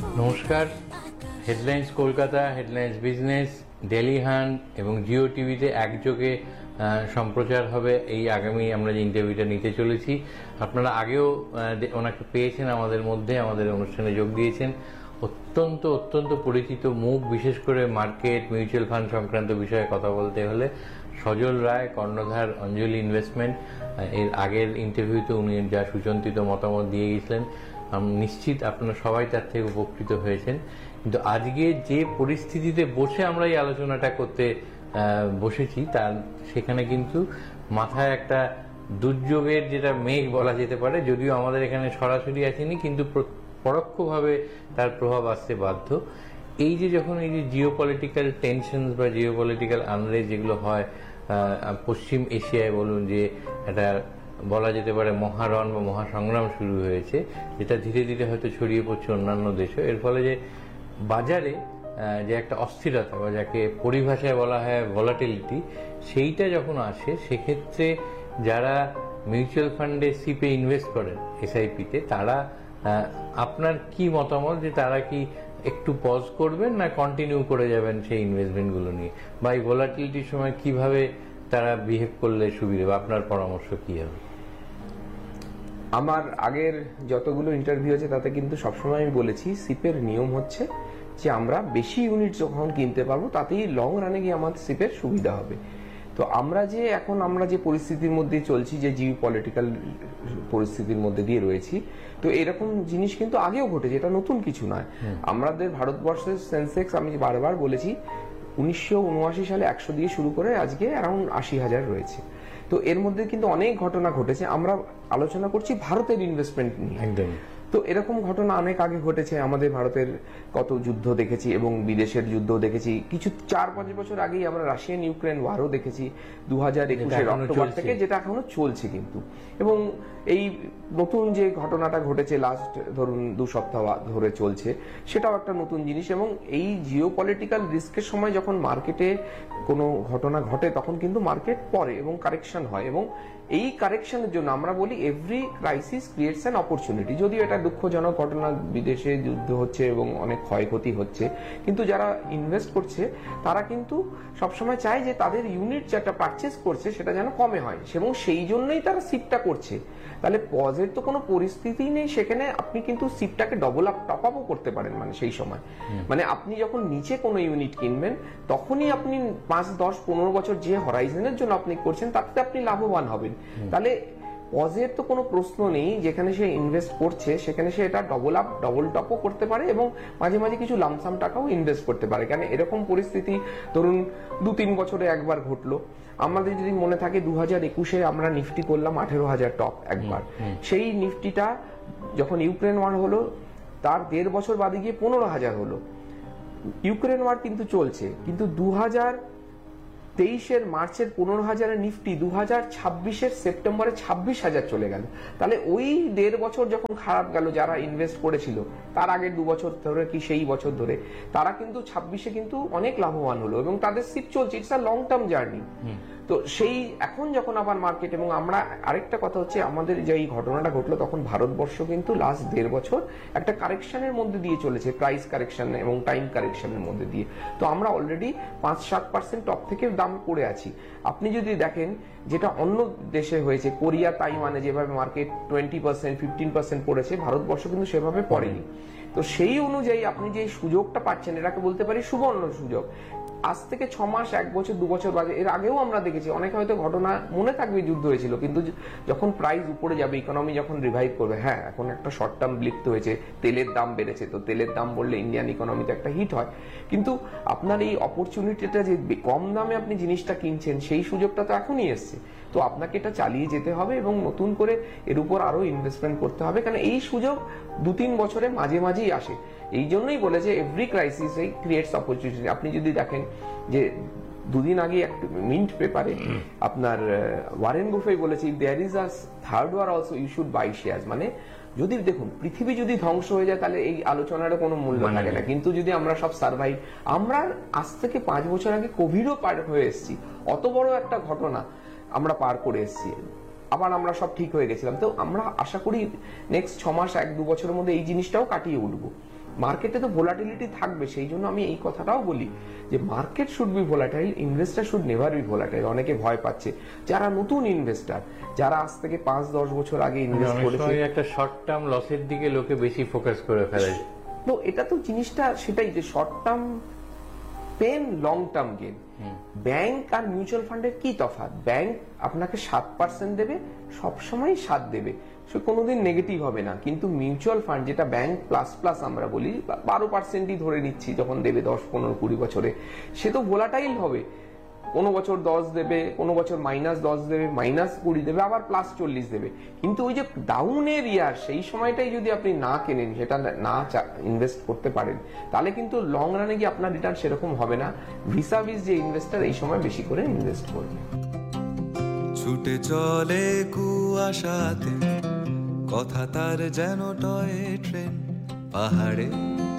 নমস্কার। Headlines Kolkata, headlines business, daily hunt এবং জিও টিভিতে একযোগে সম্প্রচার হবে এই আগামী আমরা যে ইন্টারভিউটা নিতে চলেছি। আপনারা আগেও ওনাকে পেয়েছেন আমাদের মধ্যে, আমাদের অনুষ্ঠানে যোগ দিয়েছেন। অত্যন্ত পরিচিত মুখ, বিশেষ করে মার্কেট, মিউচুয়াল ফান্ড সংক্রান্ত বিষয়ে কথা বলতে হলে সজল রায়, কর্ণধার অঞ্জলি ইনভেস্টমেন্ট। এর আগের ইন্টারভিউতে উনি যা সুচিন্তিত মতামত দিয়ে গেছিলেন, নিশ্চিত আপনারা সবাই তার থেকে উপকৃত হয়েছেন। কিন্তু আজকে যে পরিস্থিতিতে বসে আমরা এই আলোচনাটা করতে বসেছি, তার সেখানে কিন্তু মাথায় একটা দুর্যোগের যেটা মেঘ বলা যেতে পারে, যদিও আমাদের এখানে সরাসরি আসেনি, কিন্তু পরোক্ষভাবে তার প্রভাব আসতে বাধ্য। এই যে যখন এই যে জিওপলিটিক্যাল টেনশন বা জিওপলিটিক্যাল আনরেস্ট যেগুলো হয় পশ্চিম এশিয়ায়, বলুন যে একটা বলা যেতে পারে মহারণ বা মহাসংগ্রাম শুরু হয়েছে, যেটা ধীরে ধীরে হয়তো ছড়িয়ে পড়ছে অন্যান্য দেশে। এর ফলে যে বাজারে যে একটা অস্থিরতা বা যাকে পরিভাষায় বলা হয় ভলাটিলিটি, সেইটা যখন আসে, সেক্ষেত্রে যারা মিউচুয়াল ফান্ডে সিপে ইনভেস্ট করেন, এসআইপিতে, তারা আপনার কি মতামত যে তারা কি একটু পজ করবেন না কন্টিনিউ করে যাবেন সেই ইনভেস্টমেন্টগুলো নিয়ে, বা এই ভলাটিলিটির সময় কিভাবে তারা বিহেভ করলে সুবিধা, বা আপনার পরামর্শ কি হবে? আমার আগের যতগুলো ইন্টারভিউ আছে তাতে কিন্তু সবসময় আমি বলেছি সিপের নিয়ম হচ্ছে যে আমরা বেশি ইউনিট যখন কিনতে পারবো তাতেই লং রানে গিয়ে আমাদের সিপের সুবিধা হবে। তো আমরা যে পরিস্থিতির মধ্যে চলছি, যে জিও পলিটিক্যাল পরিস্থিতির মধ্যে দিয়ে রয়েছি, তো এরকম জিনিস কিন্তু আগেও ঘটেছে, এটা নতুন কিছু নয়। আমাদের ভারতবর্ষের সেন্সেক্স, আমি বারবার বলেছি, 1979 সালে 100 দিয়ে শুরু করে আজকে অ্যারাউন্ড 80,000 রয়েছে। তো এর মধ্যে কিন্তু অনেক ঘটনা ঘটেছে। আমরা আলোচনা করছি ভারতের ইনভেস্টমেন্ট নিয়ে। একদম। তো এরকম ঘটনা অনেক আগে ঘটেছে। আমাদের ভারতের কত যুদ্ধ দেখেছি এবং বিদেশের যুদ্ধ দেখেছি। কিছু 4-5 বছর আগেই আমরা রাশিয়ান ইউক্রেন ওয়ারও দেখেছি 2021 অক্টোবর থেকে, যেটা এখনো চলছে কিন্তু। এবং এই নতুন যে ঘটনাটা ঘটেছে লাস্ট ধরুন 2 সপ্তাহ ধরে চলছে, সেটাও একটা নতুন জিনিস। এবং এই জিওপলিটিক্যাল রিস্কের সময় যখন মার্কেটে কোনো ঘটনা ঘটে, তখন কিন্তু মার্কেট পড়ে এবং কারেকশন হয়। এবং এই কারেকশনের জন্য আমরা বলি every crisis creates an opportunity. যদিও এটা দুঃখজনক ঘটনা, বিদেশে যুদ্ধ হচ্ছে এবং অনেক ক্ষয়ক্ষতি হচ্ছে, কিন্তু যারা ইনভেস্ট করছে তারা কিন্তু সবসময় চায় যে তাদের ইউনিট যেটা পারচেস করছে সেটা যেন কমে হয়, এবং সেই জন্যই তারা সিপটা করছে। তাহলে পজের তো কোনো পরিস্থিতি নেই সেখানে, আপনি কিন্তু সিপটাকে ডবল আপ, টপ আপও করতে পারেন। মানে সেই সময় মানে আপনি যখন নিচে কোনো ইউনিট কিনবেন, তখনই আপনি 5, 10, 15 বছর যে হরাইজনের জন্য আপনি করছেন, তাতে আপনি লাভবান হবেন। তাহলে পজের তো কোনো প্রশ্ন নেই। যেখানে সে ইনভেস্ট করছে সেখানে সে এটা ডবল আপ, ডবল টপও করতে পারে এবং মাঝে মাঝে কিছু লামসাম টাকাও ইনভেস্ট করতে পারে। কারণ এরকম পরিস্থিতি ধরুন 2-3 বছরে একবার ঘটলো। আমাদের যদি মনে থাকে 2021-এ আমরা নিফটি করলাম 18,000 টপ একবার। সেই নিফটিটা যখন ইউক্রেন ওয়ার হলো, তার 1.5 বছর বাদে গিয়ে 15,000 হলো। ইউক্রেন ওয়ার কিন্তু চলছে, কিন্তু 2023-এর মার্চের 15,000-এর নিফটি 2026-এর সেপ্টেম্বরে 26,000 চলে গেল। তাহলে ওই 1.5 বছর যখন খারাপ গেল, যারা ইনভেস্ট করেছিল তার আগের 2 বছর ধরে কি সেই বছর ধরে, তারা কিন্তু 26-এ কিন্তু অনেক লাভবান হলো এবং তাদের সিপ চলছে। It's a long term journey. তো সেই এখন যখন আবার মার্কেট, এবং আমরা আরেকটা কথা হচ্ছে, আমাদের যে এই ঘটনাটা ঘটলো তখন ভারতবর্ষ কিন্তু লাস্ট 1.5 বছর একটা কারেকশনের মধ্যে দিয়ে চলেছে, প্রাইস কারেকশন এবং টাইম কারেকশনের মধ্যে দিয়ে। তো আমরা অলরেডি 5-7% টপ থেকে দাম করে আছি। আপনি যদি দেখেন যেটা অন্য দেশে হয়েছে, কোরিয়া, তাইওয়ানে যেভাবে মার্কেট 20%, 15% পড়েছে, ভারতবর্ষ কিন্তু সেভাবে পড়েনি। তো সেই অনুযায়ী আপনি যে সুযোগটা পাচ্ছেন, এটাকে বলতে পারি সুবর্ণ সুযোগ। আজ থেকে 6 মাস, 1 বছর, 2 বছর বাদে, এর আগেও আমরা দেখেছি অনেকে হয়তো ঘটনা মনে থাকবে যুদ্ধ হয়েছিল, কিন্তু যখন প্রাইস উপরে যাবে, ইকোনমি যখন রিভাইভ করবে, হ্যাঁ এখন একটা শর্ট টার্ম ব্লিপ হয়েছে, তেলের দাম বেড়েছে, তো তেলের দাম বললে ইন্ডিয়ান ইকোনমিতে একটা হিট হয়। কিন্তু আপনার এই অপরচুনিটিটা যে কম দামে আপনি জিনিসটা কিনছেন, সেই সুযোগটা তো এখনই এসছে। তো আপনাকে এটা চালিয়ে যেতে হবে এবং নতুন করে এর উপর আরো ইনভেস্টমেন্ট করতে হবে, কারণ এই সুযোগ 2-3 বছরে মাঝে মাঝেই আসে। এই জন্যই বলে যে এভরি ক্রাইসিস ক্রিয়েটস অপরচুনিটি। আপনি যদি দেখেন যে 2 দিন আগে একটা মিন্ট পেপারে আপনার ওয়ারেন বুফে বলেছে, there is a third were also you should buy shares. মানে যদি দেখুন পৃথিবী যদি ধ্বংস হয়ে যায় তাহলে এই আলোচনার কোনো মূল্য থাকে না, কিন্তু যদি আমরা সব সার্ভাইভ, আমরা আজ থেকে 5 বছর আগে কোভিডও পার হয়ে এসেছি, অত বড় একটা ঘটনা আমরা পার করে এসেছি, আবার আমরা সব ঠিক হয়ে গেছিলাম। তো আমরা আশা করি নেক্সট 6 মাস, 1-2 বছরের মধ্যে এই জিনিসটাও কাটিয়ে উঠবো। মার্কেটে তো ভোলাটিলিটি থাকবে, সেই জন্য আমি এই কথাটাও বলি যে market should be volatile, investor should never be volatile. অনেকে ভয় পাচ্ছে, যারা নতুন ইনভেস্টার, যারা আজ থেকে 5-10 বছর আগে ইনভেস্ট অনেক করেছে, সময় একটা শর্ট টার্ম লসের দিকে লোকে বেশি ফোকাস করে ফেলে। তো এটা তো জিনিসটা সেটাই যে short term pen, long term gain. Bank আর মিউচুয়াল ফান্ডের কি তফাৎ? ব্যাংক আপনাকে 7% দেবে, সবসময় 7 দেবে, সে কোনোদিন নেগেটিভ হবে না। কিন্তু মিউচুয়াল ফান্ড, যেটা ব্যাংক প্লাস প্লাস আমরা বলি, 12%ই ধরে নিচ্ছি যখন দেবে 10-15-20 বছরে, সে তো ভোলাটাইল হবে। কোনো বছর 10 দেবে, কোনো বছর -10 দেবে, -20 দেবে, আবার +40 দেবে। কিন্তু ওই যে ডাউনের ইয়ার, সেই সময়টাই যদি আপনি না কেনেন, সেটা না ইনভেস্ট করতে পারেন, তাহলে কিন্তু লং রানে গিয়ে আপনার রিটার্ন সেরকম হবে না। ভিসাভিস যে ইনভেস্টার এই সময় বেশি করে ইনভেস্ট করবে। ছুটে চলে কুয়াশাতে, কথা তার যেন টয় ট্রেন, পাহাড়ে